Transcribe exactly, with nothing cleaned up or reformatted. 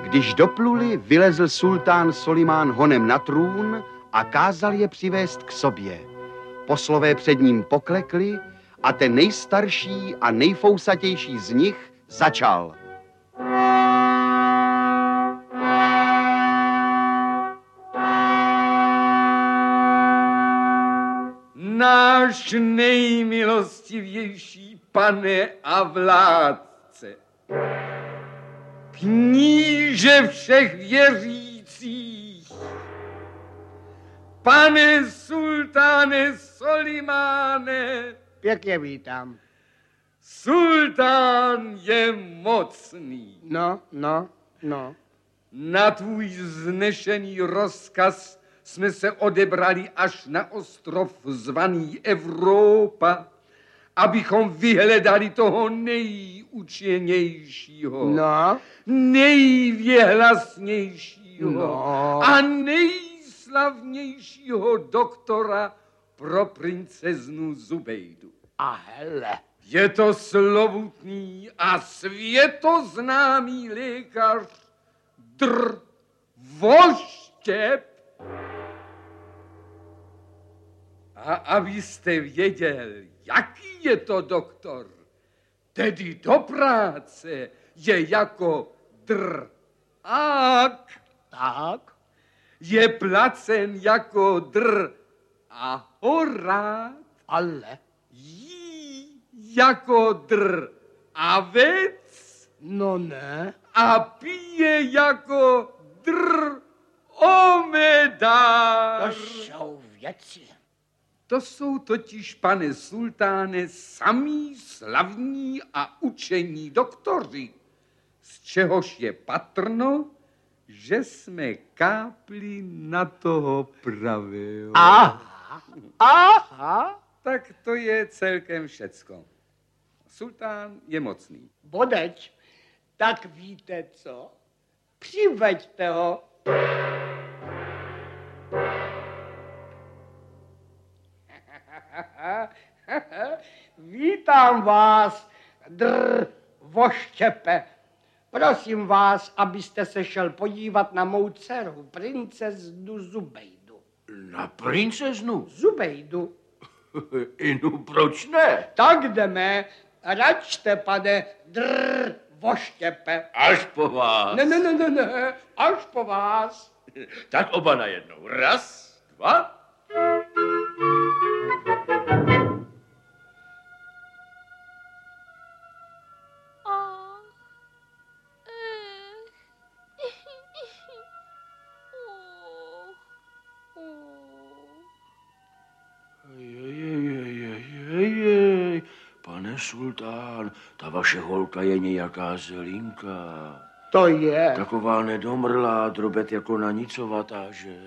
Když dopluli, vylezl sultán Solimán honem na trůn a kázal je přivést k sobě. Poslové před ním poklekli a ten nejstarší a nejfousatější z nich začal. Náš nejmilostivější pane a vládce, kníže všech věřících, pane sultáne Solimáne. Pěkně vítám. Sultán je mocný. No, no, no. Na tvůj znešený rozkaz jsme se odebrali až na ostrov zvaný Evropa, abychom vyhledali toho nejučenějšího, No. nejvěhlasnějšího No. a nejslavnějšího doktora pro princeznu Zubejdu. A hele. Je to slovutný a světoznámý lékař Dr. Voštěp. A abyste věděl, jaký je to doktor, tedy do práce je jako drák. Tak. Je placen jako dr a horát. Ale. Jí jako dr a vec. No ne. A pije jako dr omedár. To jsou věci. To jsou totiž, pane sultáne, samí slavní a učení doktoři, z čehož je patrno, že jsme kápli na toho pravého. Aha, aha. Tak to je celkem všecko. Sultán je mocný. Bodeč, tak víte co? Přiveďte ho. Vítám vás, dr. Voštěpe. Prosím vás, abyste se šel podívat na mou dceru, princeznu Zubejdu. Na princeznu? Zubejdu. Inu, proč ne? Tak jdeme. Račte, pane dr. Voštěpe. Až po vás. Ne, ne, ne, ne, ne, až po vás. Tak oba najednou. Raz, dva. Jejejejejejej, pane sultán, ta vaše holka je nějaká zelinka. To je. Taková nedomrlá, drobet jako na nicovatá, že?